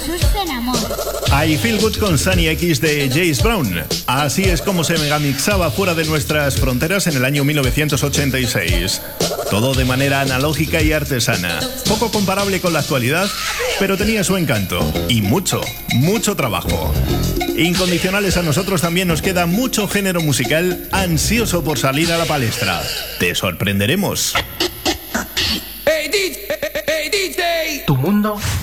Susan Amor. I Feel Good con Sunny X de Jace Brown. Así es como se megamixaba fuera de nuestras fronteras en el año 1986. Todo de manera analógica y artesana. Poco comparable con la actualidad, pero tenía su encanto. Y mucho, mucho trabajo. Incondicionales a nosotros también nos queda mucho género musical ansioso por salir a la palestra. Te sorprenderemos. Hey DJ, tu mundo